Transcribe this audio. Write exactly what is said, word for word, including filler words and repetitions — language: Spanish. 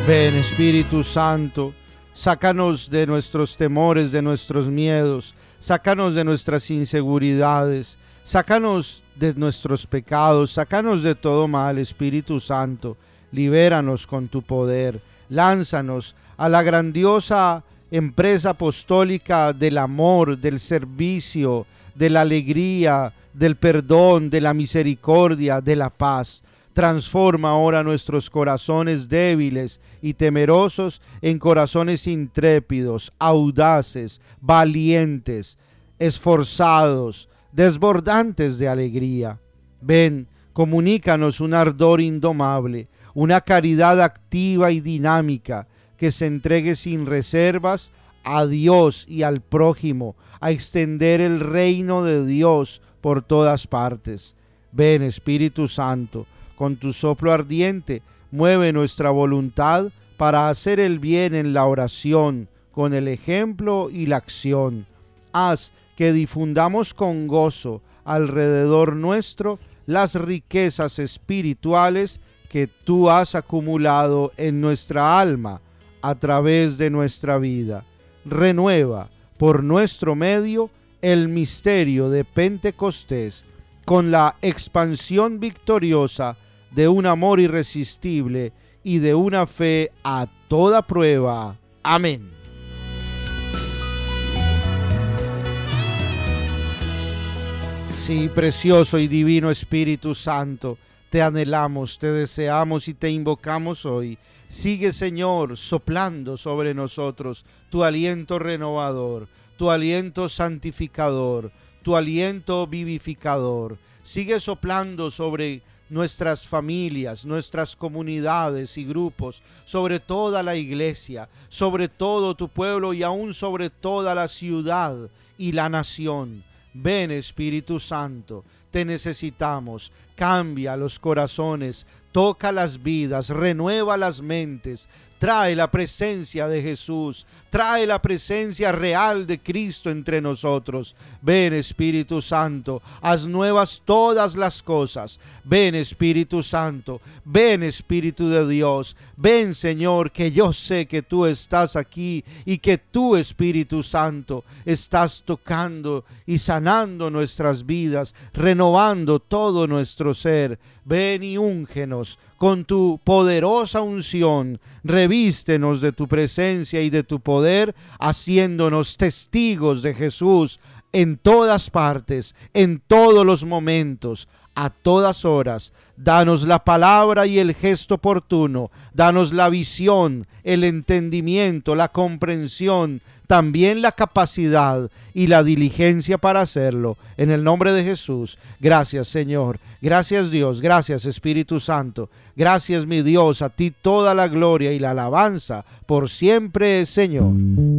Ven, Espíritu Santo, sácanos de nuestros temores, de nuestros miedos, sácanos de nuestras inseguridades, sácanos de nuestros pecados, sácanos de todo mal, Espíritu Santo. Libéranos con tu poder, lánzanos a la grandiosa empresa apostólica del amor, del servicio, de la alegría, del perdón, de la misericordia, de la paz. Transforma ahora nuestros corazones débiles y temerosos en corazones intrépidos, audaces, valientes, esforzados, desbordantes de alegría. Ven, comunícanos un ardor indomable, una caridad activa y dinámica que se entregue sin reservas a Dios y al prójimo, a extender el reino de Dios por todas partes. Ven, Espíritu Santo, con tu soplo ardiente, mueve nuestra voluntad para hacer el bien en la oración, con el ejemplo y la acción. Haz que difundamos con gozo alrededor nuestro las riquezas espirituales que tú has acumulado en nuestra alma a través de nuestra vida. Renueva por nuestro medio el misterio de Pentecostés con la expansión victoriosa de un amor irresistible y de una fe a toda prueba. Amén. Sí, precioso y divino Espíritu Santo, te anhelamos, te deseamos y te invocamos hoy. Sigue, Señor, soplando sobre nosotros tu aliento renovador, tu aliento santificador, tu aliento vivificador. Sigue soplando sobre nuestras familias, nuestras comunidades y grupos, sobre toda la iglesia, sobre todo tu pueblo y aún sobre toda la ciudad y la nación. Ven, Espíritu Santo, te necesitamos. Cambia los corazones, toca las vidas, renueva las mentes, trae la presencia de Jesús, trae la presencia real de Cristo entre nosotros. Ven, Espíritu Santo, haz nuevas todas las cosas. Ven, Espíritu Santo, ven, Espíritu de Dios, ven, Señor, que yo sé que tú estás aquí y que tú, Espíritu Santo, estás tocando y sanando nuestras vidas, renovando todo nuestro ser. Ven y úngenos con tu poderosa unción, revístenos de tu presencia y de tu poder, haciéndonos testigos de Jesús en todas partes, en todos los momentos, a todas horas. Danos la palabra y el gesto oportuno, danos la visión, el entendimiento, la comprensión, también la capacidad y la diligencia para hacerlo. En el nombre de Jesús, gracias, Señor, gracias, Dios, gracias, Espíritu Santo, gracias, mi Dios, a ti toda la gloria y la alabanza por siempre, Señor.